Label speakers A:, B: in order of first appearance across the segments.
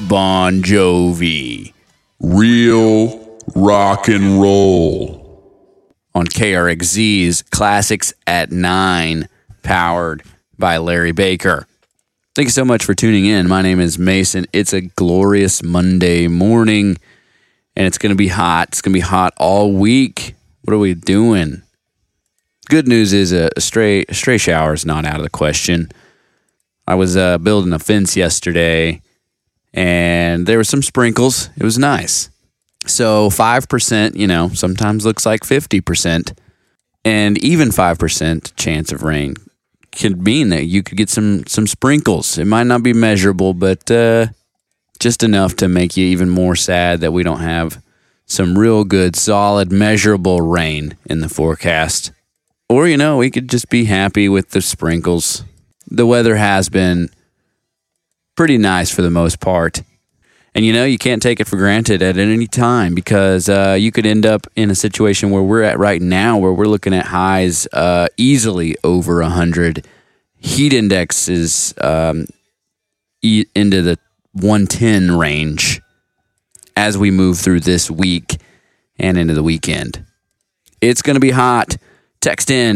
A: Bon Jovi.
B: Real rock and roll.
A: On KRXZ's Classics at 9, powered by Larry Baker. Thank you so much for tuning in. My name is Mason. It's a glorious Monday morning, and it's going to be hot. It's going to be hot all week. What are we doing? Good news is a stray shower is not out of the question. I was building a fence yesterday, and there were some sprinkles. It was nice. So 5%, sometimes looks like 50%. And even 5% chance of rain could mean that you could get some sprinkles. It might not be measurable, but just enough to make you even more sad that we don't have some real good, solid, measurable rain in the forecast. Or, we could just be happy with the sprinkles. The weather has been pretty nice for the most part. And, you can't take it for granted at any time because you could end up in a situation where we're at right now where we're looking at highs easily over 100. Heat index is into the 110 range as we move through this week and into the weekend. It's going to be hot. Text in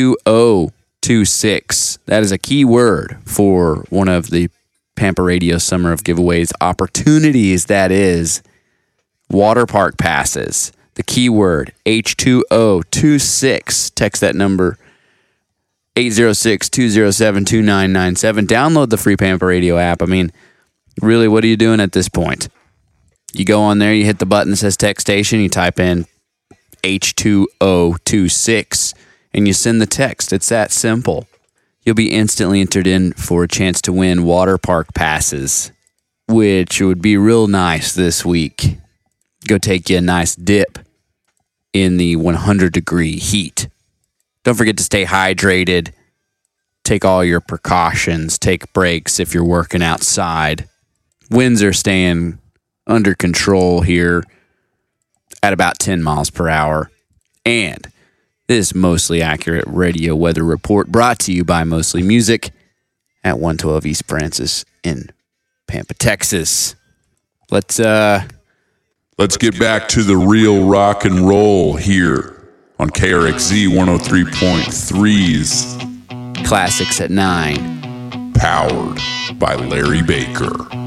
A: H2O26. That is a key word for one of the Pampa Radio Summer of Giveaways opportunities. That is water park passes. The keyword H2O26. Text that number 806-207-2997. Download the free Pampa Radio app. I mean, really, what are you doing at this point? You go on there, you hit the button that says text station, you type in H2O26, and you send the text. It's that simple. You'll be instantly entered in for a chance to win water park passes, which would be real nice this week. Go take you a nice dip in the 100-degree heat. Don't forget to stay hydrated. Take all your precautions. Take breaks if you're working outside. Winds are staying under control here at about 10 miles per hour. And this Mostly Accurate Radio Weather Report brought to you by Mostly Music at 112 East Francis in Pampa, Texas. Let's
B: get back to the real rock and roll here on KRXZ 103.3's
A: Classics at 9,
B: powered by Larry Baker.